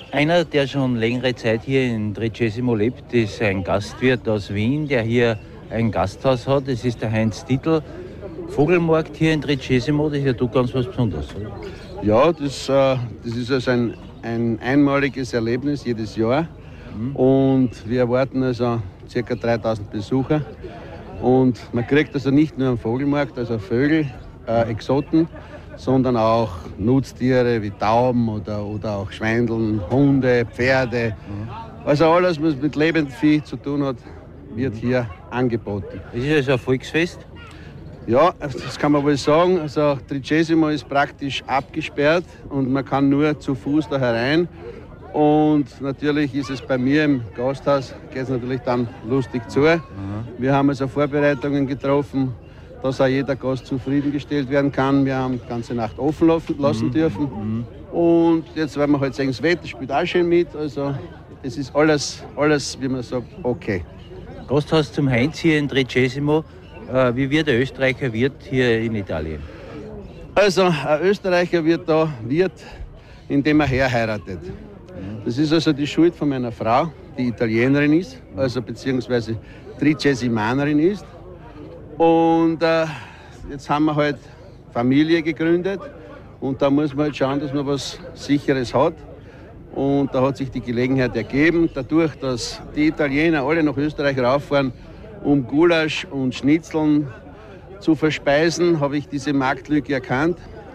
Einer, der schon längere Zeit hier in Tricesimo lebt, ist ein Gastwirt aus Wien, der hier ein Gasthaus hat. Das ist der Heinz Dietl. Vogelmarkt hier in Tricesimo, das ist ja doch ganz was Besonderes, oder? Ja, das ist also ein einmaliges Erlebnis jedes Jahr. Und wir erwarten also ca. 3000 Besucher. Und man kriegt also nicht nur am Vogelmarkt, also Vögel, Exoten, sondern auch Nutztiere wie Tauben oder auch Schweindeln, Hunde, Pferde. Also alles, was mit lebendem Vieh zu tun hat, wird hier angeboten. Das ist also ein Volksfest. Ja, das kann man wohl sagen. Also Tricesimo ist praktisch abgesperrt und man kann nur zu Fuß da herein. Und natürlich ist es bei mir im Gasthaus, geht es natürlich dann lustig zu. Wir haben also Vorbereitungen getroffen, dass auch jeder Gast zufriedengestellt werden kann. Wir haben die ganze Nacht offen lassen dürfen. Und jetzt werden wir halt sagen, das Wetter spielt auch schön mit. Also es ist alles, wie man sagt, okay. Gasthaus zum Heinz hier in Tricesimo. Wie wird der Österreicher Wirt hier in Italien? Also ein Österreicher wird da Wirt, indem er herheiratet. Das ist also die Schuld von meiner Frau, die Italienerin ist, also beziehungsweise Tricesimanerin ist. Und jetzt haben wir halt Familie gegründet und da muss man halt schauen, dass man was Sicheres hat. Und da hat sich die Gelegenheit ergeben, dadurch, dass die Italiener alle nach Österreich rauffahren, um Gulasch und Schnitzeln zu verspeisen, habe ich diese Marktlücke erkannt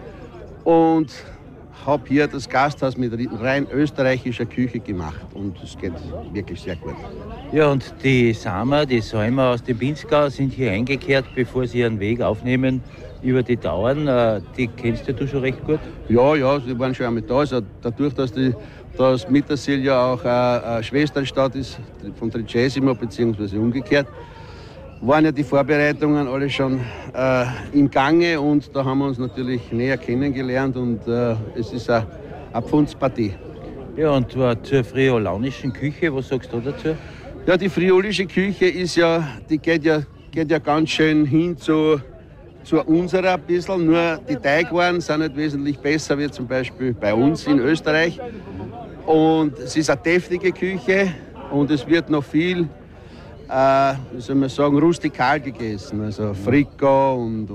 und habe hier das Gasthaus mit rein österreichischer Küche gemacht. Und es geht wirklich sehr gut. Ja, und die Säumer aus dem Pinzgau sind hier eingekehrt, bevor sie ihren Weg aufnehmen über die Tauern. Die kennst du schon recht gut? Ja, sie waren schon einmal da. Also dadurch, dass Mittersill ja auch eine Schwesternstadt ist von Tricesimo, beziehungsweise umgekehrt, waren ja die Vorbereitungen alle schon im Gange und da haben wir uns natürlich näher kennengelernt und es ist eine Pfundspartie. Ja, und zur friolanischen Küche, was sagst du dazu? Ja, die friolische Küche ist die geht ja ganz schön hin zu unserer ein bisschen, nur die Teigwaren sind nicht wesentlich besser wie zum Beispiel bei uns in Österreich. Und es ist eine deftige Küche und es wird noch viel, wie soll man sagen, rustikal gegessen. Also Fricko und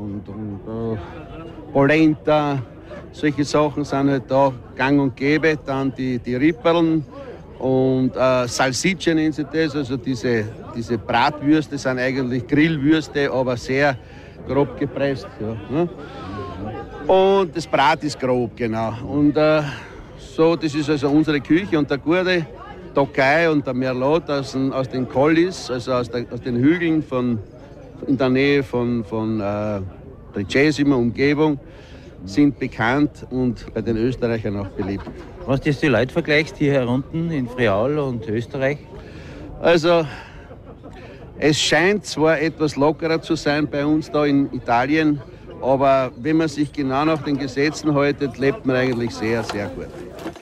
Polenta, solche Sachen sind halt da gang und gäbe. Dann die Ripperln und Salsiccia nennt sich das, also diese Bratwürste sind eigentlich Grillwürste, aber sehr grob gepresst. Ja, ne? Und das Brat ist grob, genau. Und so, das ist also unsere Küche und der gute Tokai und der Merlot aus den Collis, also aus den Hügeln in der Nähe von Tricesimo, Umgebung, sind bekannt und bei den Österreichern auch beliebt. Was du die Leute vergleichst hier herunten in Friaul und Österreich? Also es scheint zwar etwas lockerer zu sein bei uns da in Italien, aber wenn man sich genau nach den Gesetzen haltet, lebt man eigentlich sehr, sehr gut.